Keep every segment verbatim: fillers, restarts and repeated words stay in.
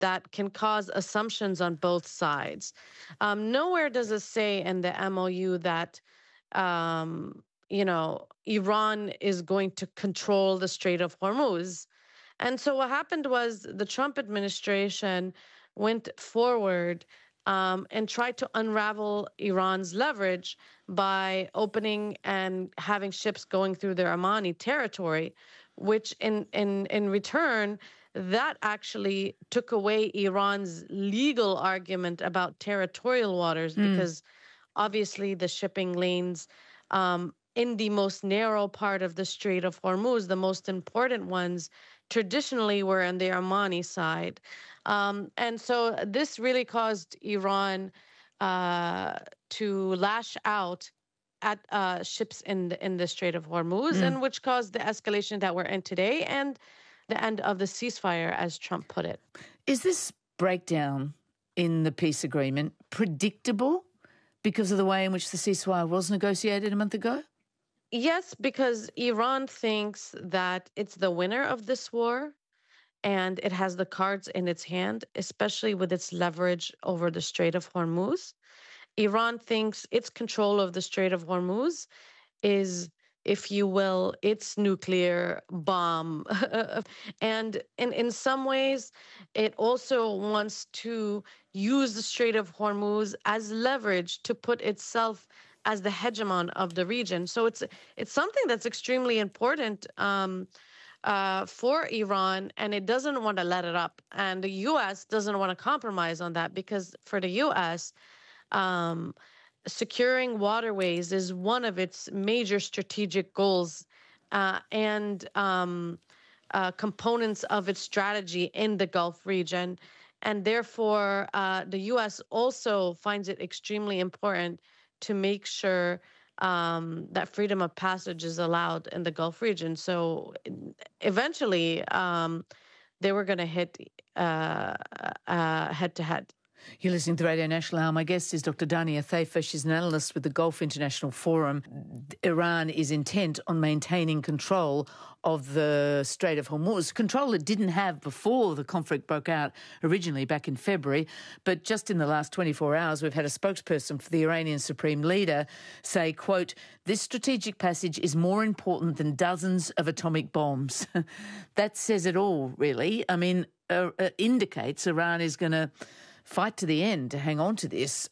that can cause assumptions on both sides. Um, nowhere does it say in the M O U that, um, you know, Iran is going to control the Strait of Hormuz. And so what happened was the Trump administration went forward um, and tried to unravel Iran's leverage by opening and having ships going through their Omani territory, which in, in, in return, that actually took away Iran's legal argument about territorial waters because obviously the shipping lanes um, in the most narrow part of the Strait of Hormuz, the most important ones, traditionally were on the Omani side. Um, and so this really caused Iran uh, to lash out at uh, ships in the, in the Strait of Hormuz, and which caused the escalation that we're in today and the end of the ceasefire, as Trump put it. Is this breakdown in the peace agreement predictable because of the way in which the ceasefire was negotiated a month ago? Yes, because Iran thinks that it's the winner of this war and it has the cards in its hand, especially with its leverage over the Strait of Hormuz. Iran thinks its control of the Strait of Hormuz is, if you will, its nuclear bomb. And in, in some ways, it also wants to use the Strait of Hormuz as leverage to put itself as the hegemon of the region. So it's it's something that's extremely important um, uh, for Iran, and it doesn't want to let it up. And the U S doesn't want to compromise on that because for the U S, um, securing waterways is one of its major strategic goals uh, and um, uh, components of its strategy in the Gulf region. And therefore, uh, the U S also finds it extremely important to make sure um, that freedom of passage is allowed in the Gulf region. So eventually, um, they were going to hit uh, uh, head to head. You're listening to Radio National Hour. My guest is Doctor Dania Thaifa. She's an analyst with the Gulf International Forum. Iran is intent on maintaining control of the Strait of Hormuz, control it didn't have before the conflict broke out originally back in February. But just in the last twenty-four hours, we've had a spokesperson for the Iranian Supreme Leader say, quote, "This strategic passage is more important than dozens of atomic bombs." That says it all, really. I mean, uh, uh, indicates Iran is going to fight to the end to hang on to this.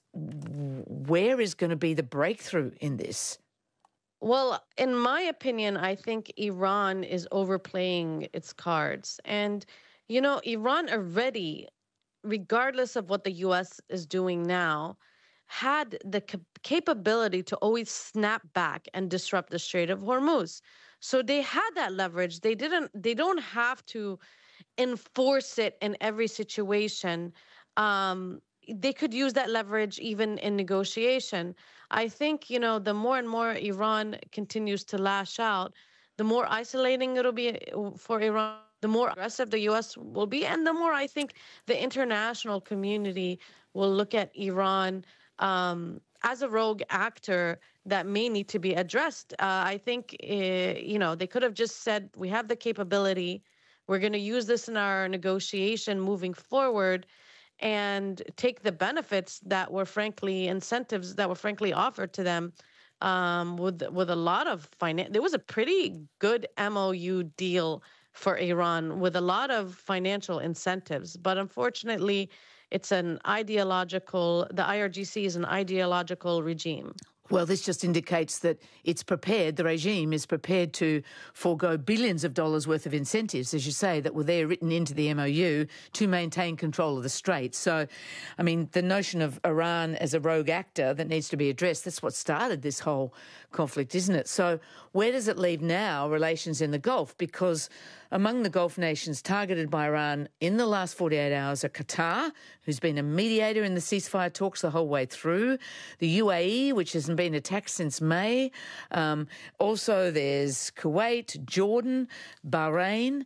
Where is going to be the breakthrough in this? Well, in my opinion, I think Iran is overplaying its cards. And, you know, Iran already, regardless of what the U S is doing now, had the cap- capability to always snap back and disrupt the Strait of Hormuz. So they had that leverage. They didn't, they don't have to enforce it in every situation. Um, they could use that leverage even in negotiation. I think, you know, the more and more Iran continues to lash out, the more isolating it'll be for Iran, the more aggressive the U S will be, and the more I think the international community will look at Iran um, as a rogue actor that may need to be addressed. Uh, I think, uh, you know, they could have just said, we have the capability, we're going to use this in our negotiation moving forward, and take the benefits that were frankly incentives that were frankly offered to them um, with with a lot of finance. There was a pretty good M O U deal for Iran with a lot of financial incentives, but unfortunately, it's an ideological. The I R G C is an ideological regime. Well, this just indicates that it's prepared, the regime is prepared to forego billions of dollars worth of incentives, as you say, that were there written into the M O U to maintain control of the strait. So, I mean, the notion of Iran as a rogue actor that needs to be addressed, that's what started this whole conflict, isn't it? So where does it leave now relations in the Gulf? Because among the Gulf nations targeted by Iran in the last forty-eight hours are Qatar, who's been a mediator in the ceasefire talks the whole way through, the U A E, which hasn't been attacked since May. Um, also, there's Kuwait, Jordan, Bahrain.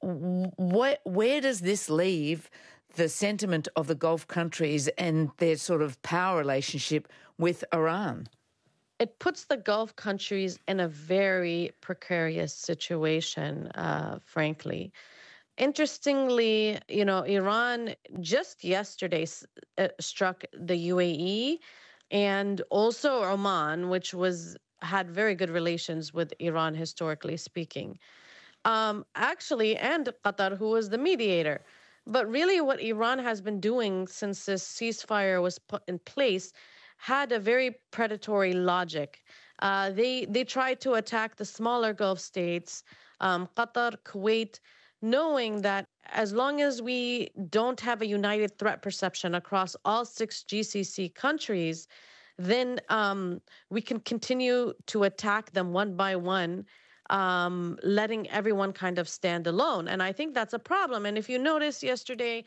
Where, where does this leave the sentiment of the Gulf countries and their sort of power relationship with Iran? It puts the Gulf countries in a very precarious situation, uh, frankly. Interestingly, you know, Iran just yesterday s- uh, struck the U A E and also Oman, which was had very good relations with Iran historically speaking. Um, actually, and Qatar, who was the mediator. But really, what Iran has been doing since this ceasefire was put in place had a very predatory logic. Uh, they they tried to attack the smaller Gulf states, um, Qatar, Kuwait, knowing that as long as we don't have a united threat perception across all six G C C countries, then um, we can continue to attack them one by one, um, letting everyone kind of stand alone. And I think that's a problem. And if you notice yesterday,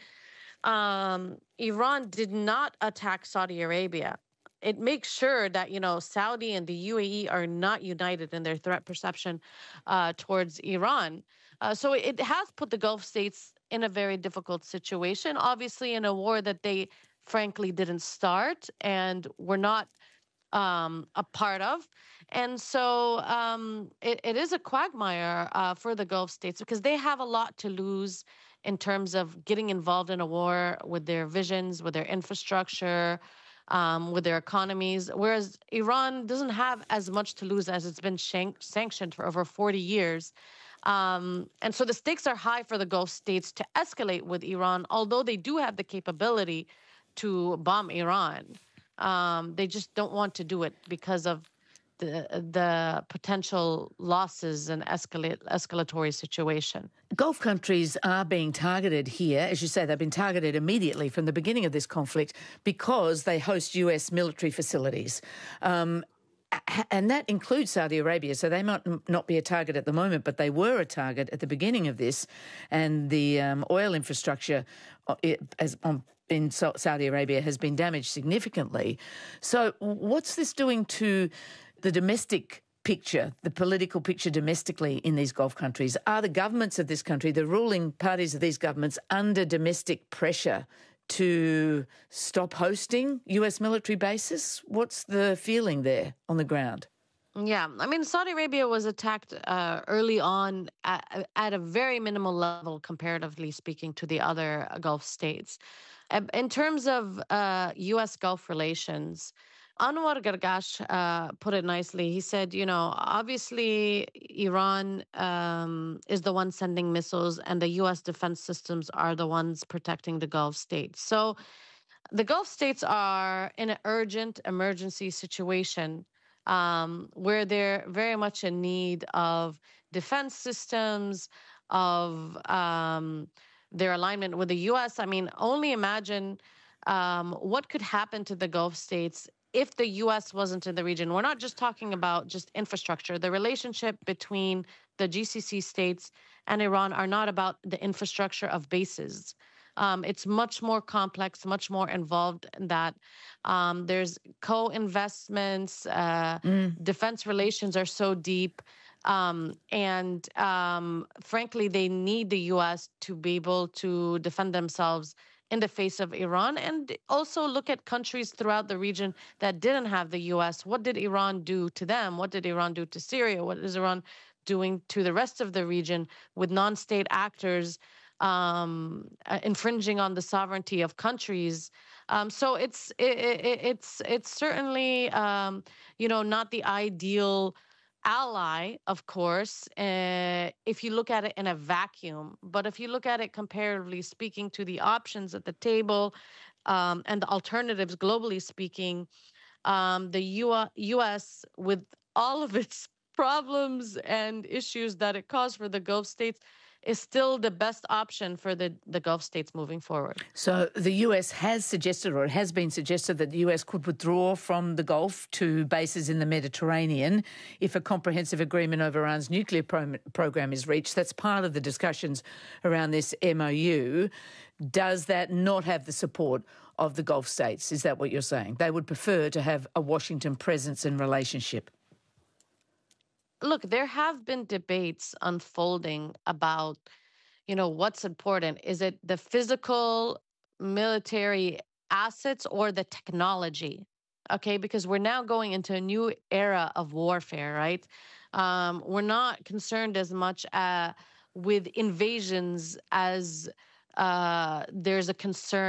um, Iran did not attack Saudi Arabia. It makes sure that, you know, Saudi and the U A E are not united in their threat perception uh, towards Iran. Uh, so it has put the Gulf states in a very difficult situation, obviously, in a war that they frankly didn't start and were not um, a part of. And so um, it, it is a quagmire uh, for the Gulf states because they have a lot to lose in terms of getting involved in a war with their visions, with their infrastructure, um, with their economies, whereas Iran doesn't have as much to lose as it's been shank- sanctioned for over forty years. Um, and so the stakes are high for the Gulf states to escalate with Iran, although they do have the capability to bomb Iran. Um, they just don't want to do it because of the the potential losses and escalate escalatory situation. Gulf countries are being targeted here. As you say, they've been targeted immediately from the beginning of this conflict because they host U S military facilities. Um, and that includes Saudi Arabia, so they might not be a target at the moment, but they were a target at the beginning of this, and the um, oil infrastructure as on, in Saudi Arabia has been damaged significantly. So what's this doing to the domestic picture, the political picture domestically in these Gulf countries? Are the governments of this country, the ruling parties of these governments, under domestic pressure to stop hosting U S military bases? What's the feeling there on the ground? Yeah, I mean, Saudi Arabia was attacked uh, early on at, at a very minimal level, comparatively speaking, to the other Gulf states. In terms of uh, U S Gulf relations, Anwar Gargash uh, put it nicely. He said, you know, obviously Iran um, is the one sending missiles and the U S defense systems are the ones protecting the Gulf states. So the Gulf states are in an urgent emergency situation um, where they're very much in need of defense systems, of um, their alignment with the U S. I mean, only imagine um, what could happen to the Gulf states if the U S wasn't in the region. We're not just talking about just infrastructure. The relationship between the G C C states and Iran are not about the infrastructure of bases. Um, it's much more complex, much more involved in that. Um, there's co-investments, uh, mm. defense relations are so deep. Um, and um, frankly, they need the U S to be able to defend themselves in the face of Iran, and also look at countries throughout the region that didn't have the U S. What did Iran do to them? What did Iran do to Syria? What is Iran doing to the rest of the region with non-state actors um, uh, infringing on the sovereignty of countries? Um, so it's it, it, it's it's certainly um, you know not the ideal ally, of course, uh, if you look at it in a vacuum. But if you look at it comparatively speaking to the options at the table um, and the alternatives globally speaking, um, the U S, with all of its problems and issues that it caused for the Gulf states, is still the best option for the, the Gulf states moving forward. So the U S has suggested, or it has been suggested, that the U S could withdraw from the Gulf to bases in the Mediterranean if a comprehensive agreement over Iran's nuclear pro- program is reached. That's part of the discussions around this M O U. Does that not have the support of the Gulf states? Is that what you're saying? They would prefer to have a Washington presence and relationship. Look, there have been debates unfolding about, you know, what's important. Is it the physical military assets or the technology? Okay, because we're now going into a new era of warfare, right? Um, we're not concerned as much uh, with invasions as uh, there's a concern